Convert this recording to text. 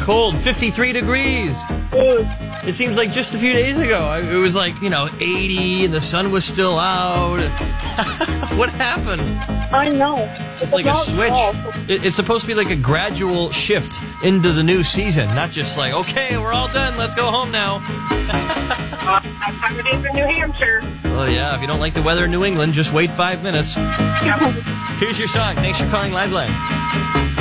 cold. 53 degrees. It seems like just a few days ago, it was like, 80 and the sun was still out. What happened? I know. It's like a switch. It's supposed to be like a gradual shift into the new season, not just like, okay, we're all done, let's go home now. That's how it is in New Hampshire. Well, yeah, if you don't like the weather in New England, just wait 5 minutes. Yeah. Here's your song. Thanks for calling Liveline.